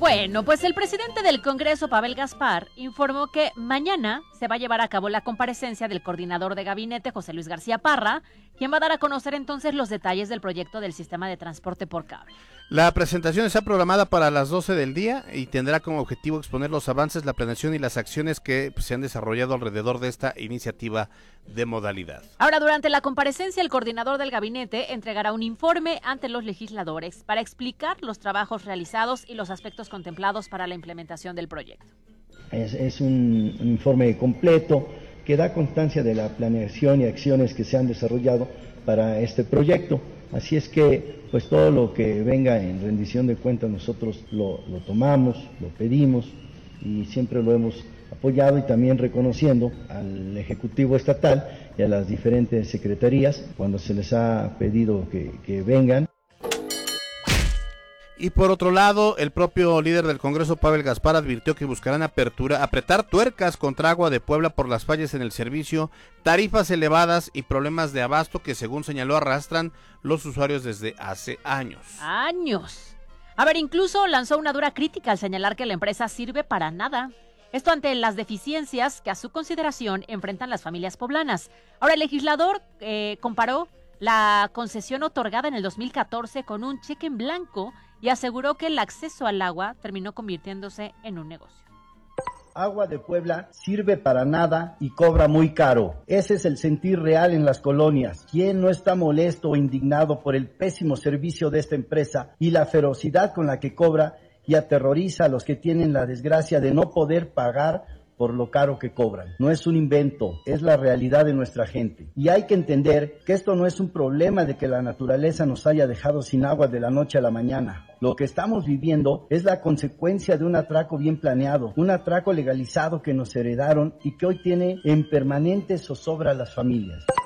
Bueno, pues el presidente del Congreso, Pavel Gaspar, informó que mañana se va a llevar a cabo la comparecencia del coordinador de gabinete, José Luis García Parra, quien va a dar a conocer entonces los detalles del proyecto del sistema de transporte por cable. La presentación está programada para las 12 del día y tendrá como objetivo exponer los avances, la planeación y las acciones que se han desarrollado alrededor de esta iniciativa de modalidad. Ahora, durante la comparecencia, el coordinador del gabinete entregará un informe ante los legisladores para explicar los trabajos realizados y los aspectos contemplados para la implementación del proyecto. Es un informe completo que da constancia de la planeación y acciones que se han desarrollado para este proyecto. Así es que, pues todo lo que venga en rendición de cuentas nosotros lo tomamos, lo pedimos y siempre lo hemos apoyado, y también reconociendo al Ejecutivo Estatal y a las diferentes secretarías cuando se les ha pedido que vengan. Y por otro lado, el propio líder del Congreso, Pavel Gaspar, advirtió que buscarán apretar tuercas contra Agua de Puebla por las fallas en el servicio, tarifas elevadas y problemas de abasto que, según señaló, arrastran los usuarios desde hace años. ¡Años! A ver, incluso lanzó una dura crítica al señalar que la empresa sirve para nada. Esto ante las deficiencias que a su consideración enfrentan las familias poblanas. Ahora, el legislador comparó la concesión otorgada en el 2014 con un cheque en blanco y aseguró que el acceso al agua terminó convirtiéndose en un negocio. Agua de Puebla sirve para nada y cobra muy caro. Ese es el sentir real en las colonias. ¿Quién no está molesto o indignado por el pésimo servicio de esta empresa y la ferocidad con la que cobra y aterroriza a los que tienen la desgracia de no poder pagar por lo caro que cobran? No es un invento, es la realidad de nuestra gente. Y hay que entender que esto no es un problema de que la naturaleza nos haya dejado sin agua de la noche a la mañana. Lo que estamos viviendo es la consecuencia de un atraco bien planeado, un atraco legalizado que nos heredaron y que hoy tiene en permanente zozobra a las familias.